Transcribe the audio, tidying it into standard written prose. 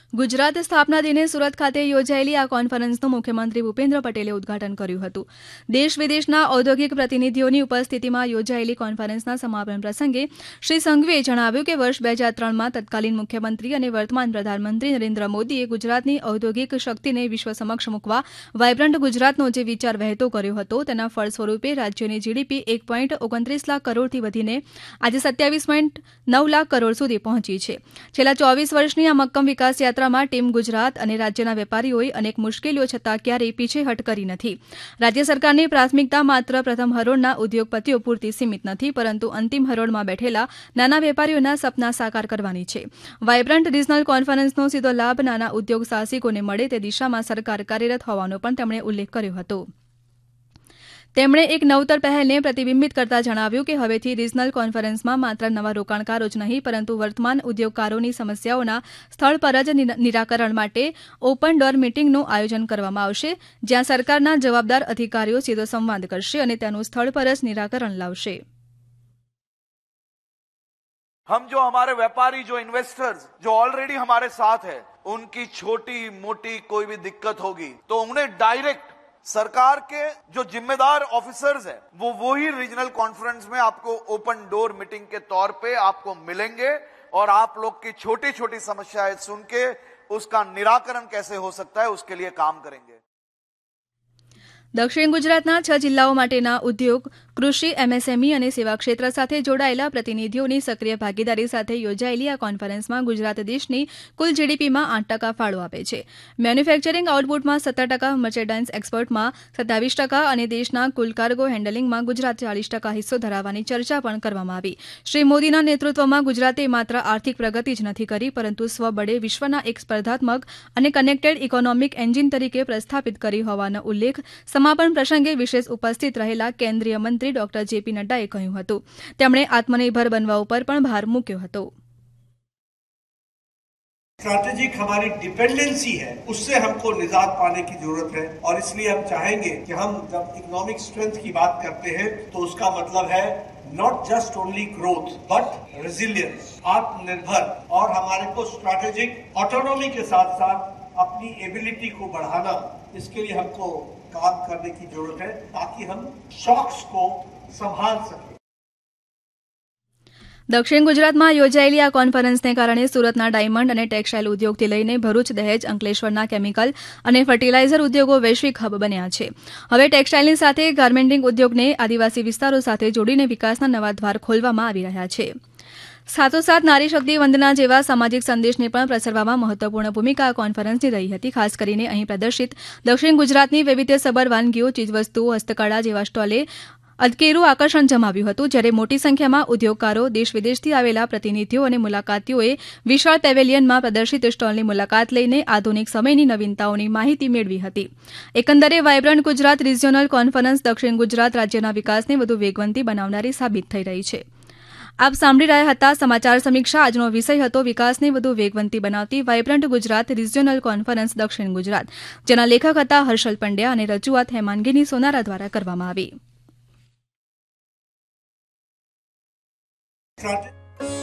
ગુજરાત સ્થાપના દિને સુરત ખાતે યોજાયેલી આ કોન્ફરન્સનું મુખ્યમંત્રી ભૂપેન્દ્ર પટેલે ઉદઘાટન કર્યું હતું. દેશ વિદેશના ઔદ્યોગિક પ્રતિનિધિઓની ઉપસ્થિતિમાં યોજાયેલી કોન્ફરન્સના સમાપન પ્રસંગે શ્રી સંઘવીએ જણાવ્યું કે વર્ષ 2003માં તત્કાલીન મુખ્યમંત્રી અને વર્તમાન પ્રધાનમંત્રી નરેન્દ્ર મોદીએ ગુજરાતની ઔદ્યોગિક શક્તિને વિશ્વ સમક્ષ મૂકવા વાયબ્રન્ટ ગુજરાતનો જે વિચાર વહેતો કર્યો હતો તેના ફળ સ્વરૂપે રાજ્યની જીડીપી 1.29 લાખ કરોડથી વધીને આજે 27.9 લાખ કરોડ સુધી પહોંચી છે. છેલ્લા 24 વર્ષની આ મક્કમ વિકાસ યાત્રામાં ટીમ ગુજરાત અને રાજ્યના વેપારીઓએ અનેક મુશ્કેલીઓ છતાં ક્યારેય પીછેહટ કરી નથી. રાજ્ય સરકારની પ્રાથમિકતા માત્ર પ્રથમ હરોળના ઉદ્યોગપતિઓ પૂરતી સીમિત નથી, પરંતુ અંતિમ હરોળમાં બેઠેલા નાના વેપારીઓના સપના સાકાર કરવાની છે. વાયબ્રન્ટ રિજનલ કોન્ફરન્સનો સીધો લાભ નાના ઉદ્યોગ સાહસિકોને મળે તે દિશામાં સરકાર કાર્યરત હોવાનો પણ તેમણે ઉલ્લેખ કર્યો હતો. તેમણે એક નવતર પહેલને પ્રતિબિંબિત કરતા જણાવ્યું કે હવેથી રિજનલ કોન્ફરન્સમાં માત્ર નવા રોકાણકારો જ નહીં પરંતુ વર્તમાન ઉદ્યોગકારોની સમસ્યાઓના સ્થળ પર જ નિરાકરણ માટે ઓપન ડોર મીટિંગનું આયોજન કરવામાં આવશે, જ્યાં સરકારના જવાબદાર અધિકારીઓ સીધો સંવાદ કરશે અને તેનું સ્થળ પર જ નિરાકરણ લાવશે. हम जो हमारे व्यापारी जो इन्वेस्टर्स जो ऑलरेडी हमारे साथ है उनकी छोटी मोटी कोई भी दिक्कत होगी तो उन्हें डायरेक्ट सरकार के जो जिम्मेदार ऑफिसर्स हैं वो ही रीजनल कॉन्फ्रेंस में आपको ओपन डोर मीटिंग के तौर पे आपको मिलेंगे और आप लोग की छोटी छोटी समस्याएं सुन के उसका निराकरण कैसे हो सकता है उसके लिए काम करेंगे. દક્ષિણ ગુજરાતના 6 જિલ્લાઓ માટેના ઉદ્યોગ, કૃષિ, એમએસએમઈ અને સેવા ક્ષેત્ર સાથે જોડાયેલા પ્રતિનિધિઓની સક્રિય ભાગીદારી સાથે યોજાયેલી આ કોન્ફરન્સમાં ગુજરાત દેશની કુલ જીડીપીમાં 8% ફાળો આપે છે. મેન્યુફેક્ચરિંગ આઉટપુટમાં 17%, મર્ચેન્ડાઇઝ એક્સપોર્ટમાં 27% અને દેશના કુલ કાર્ગો હેન્ડલિંગમાં ગુજરાત 40% હિસ્સો ધરાવવાની ચર્ચા પણ કરવામાં આવી. શ્રી મોદીના નેતૃત્વમાં ગુજરાતે માત્ર આર્થિક પ્રગતિ જ નથી કરી પરંતુ સ્વબળે વિશ્વના એક સ્પર્ધાત્મક અને કનેક્ટેડ ઇકોનોમિક એન્જિન તરીકે પ્રસ્થાપિત કરી હોવાનો ઉલ્લેખ સમાપન પ્રસંગે વિશેષ ઉપસ્થિત રહેલા કેન્દ્રીય મંત્રી ડોક્ટર જેપી નડ્ડાએ કહ્યું હતું. તેમણે આત્મનિર્ભર બનવા ઉપર પણ ભાર મૂક્યો હતો. स्ट्रैटेजिक हमारी डिपेंडेंसी है, उससे हमको निजात पाने की जरूरत है और इसलिए हम चाहेंगे कि हम जब इकोनॉमिक स्ट्रेंथ की बात करते हैं तो उसका मतलब है not just only growth but resilience, आत्मनिर्भर, और हमारे को स्ट्रैटेजिक ऑटोनॉमी के साथ साथ अपनी एबिलिटी को बढ़ाना, इसके लिए हमको काम करने की जरूरत है ताकि हम शॉक्स को संभाल सकें. દક્ષિણ ગુજરાતમાં યોજાયેલી આ કોન્ફરન્સને કારણે સુરતના ડાયમંડ અને ટેક્સટાઇલ ઉદ્યોગથી લઈને ભરૂચ, દહેજ, અંકલેશ્વરના કેમિકલ અને ફર્ટિલાઇઝર ઉદ્યોગો વૈશ્વિક હબ બન્યા છે. હવે ટેક્સટાઇલની સાથે ગાર્મેન્ટિંગ ઉદ્યોગને આદિવાસી વિસ્તારો સાથે જોડીને વિકાસના નવા દ્વાર ખોલવામાં આવી રહ્યા છે. સાથોસાથ નારી શક્તિ વંદના જેવા સામાજિક સંદેશને પણ પ્રસરવામાં મહત્વપૂર્ણ ભૂમિકા આ કોન્ફરન્સની રહી હતી. ખાસ કરીને અહીં પ્રદર્શિત દક્ષિણ ગુજરાતની વૈવિધ્યસભર વાનગીઓ, ચીજવસ્તુઓ, હસ્તકળા જેવા સ્ટોલે અદકેરું આકર્ષણ જમાવ્યું હતું. જ્યારે મોટી સંખ્યામાં ઉદ્યોગકારો, દેશ વિદેશથી આવેલા પ્રતિનિધિઓ અને મુલાકાતીઓએ વિશાળ પેવેલિયનમાં પ્રદર્શિત સ્ટોલની મુલાકાત લઈને આધુનિક સમયની નવીનતાઓની માહિતી મેળવી હતી. એકંદરે વાયબ્રન્ટ ગુજરાત રિજિયોનલ કોન્ફરન્સ દક્ષિણ ગુજરાત રાજ્યના વિકાસને વધુ વેગવંતી બનાવનારી સાબિત થઈ રહી છે. આપ સાંભળી રહ્યા હતા સમાચાર સમીક્ષા. આજનો વિષય હતો વિકાસને વધુ વેગવંતી બનાવતી વાયબ્રન્ટ ગુજરાત રિજિયોનલ કોન્ફરન્સ દક્ષિણ ગુજરાત, જેના લેખક હતા હર્ષલ પંડ્યા અને રજૂઆત હેમાંગીની સોનારા દ્વારા કરવામાં આવી.